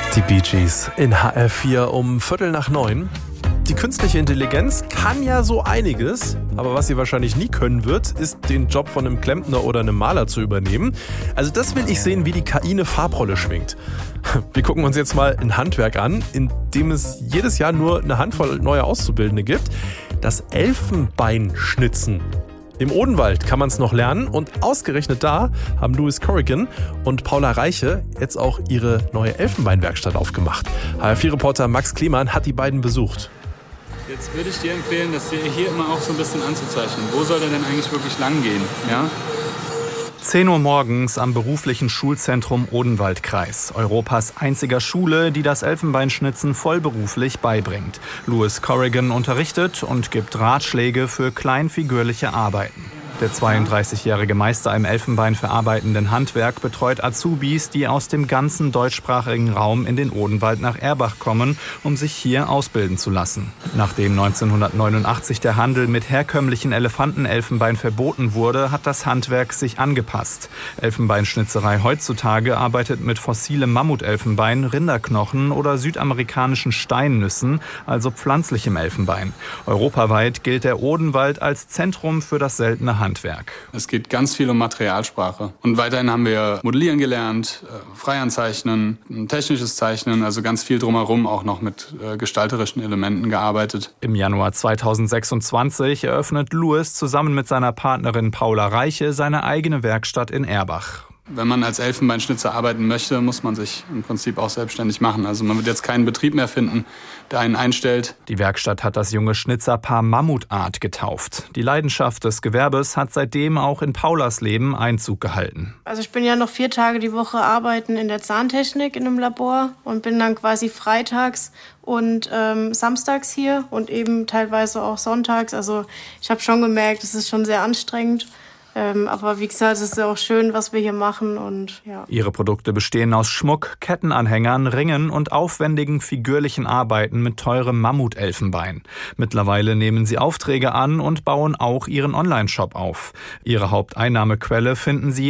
Die Bee Gees in HR4 um 8:45. Die künstliche Intelligenz kann ja so einiges, aber was sie wahrscheinlich nie können wird, ist den Job von einem Klempner oder einem Maler zu übernehmen. Also das will ich sehen, wie die KI eine Farbrolle schwingt. Wir gucken uns jetzt mal ein Handwerk an, in dem es jedes Jahr nur eine Handvoll neue Auszubildende gibt. Das Elfenbeinschnitzen. Im Odenwald kann man es noch lernen und ausgerechnet da haben Louis Corrigan und Paula Reiche jetzt auch ihre neue Elfenbeinwerkstatt aufgemacht. HR4-Reporter Max Klemann hat die beiden besucht. Jetzt würde ich dir empfehlen, das hier immer auch so ein bisschen anzuzeichnen. Wo soll der denn eigentlich wirklich lang gehen? Ja? 10 Uhr morgens am beruflichen Schulzentrum Odenwaldkreis. Europas einziger Schule, die das Elfenbeinschnitzen vollberuflich beibringt. Louis Corrigan unterrichtet und gibt Ratschläge für kleinfigürliche Arbeiten. Der 32-jährige Meister im Elfenbein verarbeitenden Handwerk betreut Azubis, die aus dem ganzen deutschsprachigen Raum in den Odenwald nach Erbach kommen, um sich hier ausbilden zu lassen. Nachdem 1989 der Handel mit herkömmlichen Elefantenelfenbein verboten wurde, hat das Handwerk sich angepasst. Elfenbeinschnitzerei heutzutage arbeitet mit fossilem Mammutelfenbein, Rinderknochen oder südamerikanischen Steinnüssen, also pflanzlichem Elfenbein. Europaweit gilt der Odenwald als Zentrum für das seltene Handwerk. Es geht ganz viel um Materialsprache. Und weiterhin haben wir modellieren gelernt, Freihandzeichnen, technisches Zeichnen, also ganz viel drumherum auch noch mit gestalterischen Elementen gearbeitet. Im Januar 2026 eröffnet Louis zusammen mit seiner Partnerin Paula Reiche seine eigene Werkstatt in Erbach. Wenn man als Elfenbeinschnitzer arbeiten möchte, muss man sich im Prinzip auch selbstständig machen. Also man wird jetzt keinen Betrieb mehr finden, der einen einstellt. Die Werkstatt hat das junge Schnitzerpaar Mammutart getauft. Die Leidenschaft des Gewerbes hat seitdem auch in Paulas Leben Einzug gehalten. Also ich bin ja noch 4 Tage die Woche arbeiten in der Zahntechnik in einem Labor und bin dann quasi freitags und samstags hier und eben teilweise auch sonntags. Also ich habe schon gemerkt, es ist schon sehr anstrengend. Aber wie gesagt, es ist ja auch schön, was wir hier machen. Und ja. Ihre Produkte bestehen aus Schmuck, Kettenanhängern, Ringen und aufwendigen figürlichen Arbeiten mit teurem Mammutelfenbein. Mittlerweile nehmen sie Aufträge an und bauen auch ihren Online-Shop auf. Ihre Haupteinnahmequelle finden sie